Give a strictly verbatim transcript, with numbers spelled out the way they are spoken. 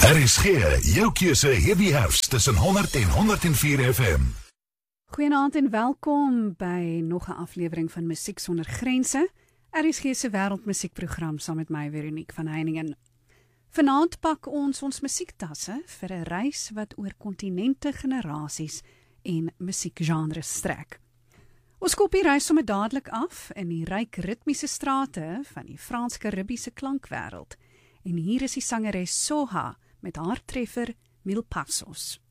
R S G, jou keuse hierdie herfst tussen honderd en honderd en vier F M. Goeienaand en welkom by nog 'n aflewering van Musiek Sonder Grense, R S G se wêreldmusiekprogram saam met my Veronique van Heiningen. Vanaand pak ons ons musiektasse vir 'n reis wat oor kontinente, generasies en musiekgenres strek. Ons skop die reis sommer dadelik af in die ryk ritmiese strate van die Frans-Karibiese klankwêreld. En hier is die sangeres Soha met haar treffer Mil Pasos.